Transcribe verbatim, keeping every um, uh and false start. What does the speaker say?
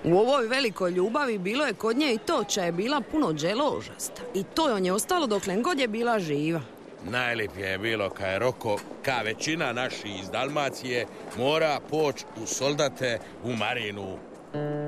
U ovoj velikoj ljubavi bilo je kod nje i to ča je bila puno dželožasta. I to joj je ostalo doklen god je bila živa. Najlipje je bilo ka je Roko, ka većina naših iz Dalmacije, mora poć u soldate u marinu.